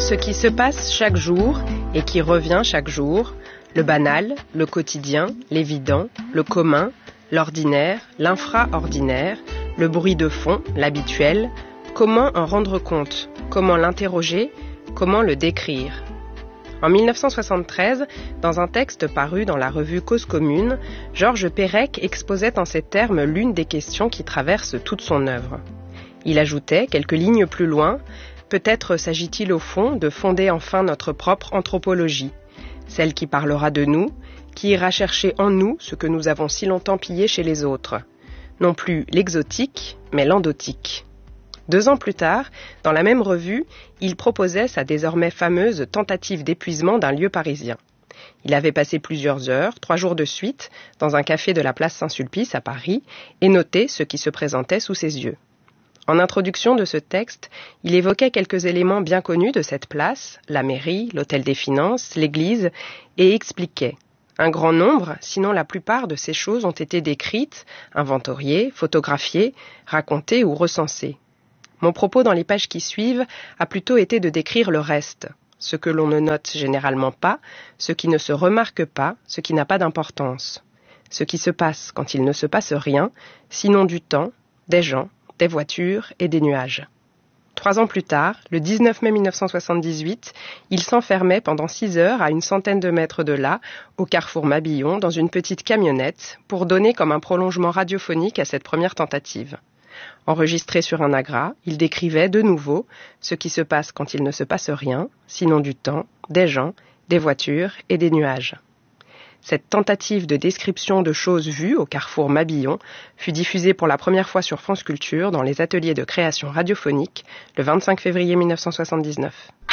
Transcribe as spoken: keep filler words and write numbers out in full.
Ce qui se passe chaque jour et qui revient chaque jour, le banal, le quotidien, l'évident, le commun, l'ordinaire, l'infraordinaire, le bruit de fond, l'habituel, comment en rendre compte, comment l'interroger, comment le décrire. En mille neuf cent soixante-treize, dans un texte paru dans la revue Cause commune, Georges Perec exposait en ces termes l'une des questions qui traversent toute son œuvre. Il ajoutait, quelques lignes plus loin, « Peut-être s'agit-il au fond de fonder enfin notre propre anthropologie, celle qui parlera de nous, qui ira chercher en nous ce que nous avons si longtemps pillé chez les autres, non plus l'exotique, mais l'endotique. » Deux ans plus tard, dans la même revue, il proposait sa désormais fameuse tentative d'épuisement d'un lieu parisien. Il avait passé plusieurs heures, trois jours de suite, dans un café de la place Saint-Sulpice à Paris, et noté ce qui se présentait sous ses yeux. En introduction de ce texte, il évoquait quelques éléments bien connus de cette place, la mairie, l'hôtel des finances, l'église, et expliquait. Un grand nombre, sinon la plupart de ces choses ont été décrites, inventoriées, photographiées, racontées ou recensées. Mon propos dans les pages qui suivent a plutôt été de décrire le reste, ce que l'on ne note généralement pas, ce qui ne se remarque pas, ce qui n'a pas d'importance, ce qui se passe quand il ne se passe rien, sinon du temps, des gens, des voitures et des nuages. Trois ans plus tard, le dix-neuf mai mille neuf cent soixante-dix-huit, il s'enfermait pendant six heures à une centaine de mètres de là, au carrefour Mabillon, dans une petite camionnette, pour donner comme un prolongement radiophonique à cette première tentative. Enregistré sur un agra, il décrivait de nouveau ce qui se passe quand il ne se passe rien, sinon du temps, des gens, des voitures et des nuages. Cette tentative de description de choses vues au carrefour Mabillon fut diffusée pour la première fois sur France Culture dans les ateliers de création radiophonique le vingt-cinq février mille neuf cent soixante-dix-neuf.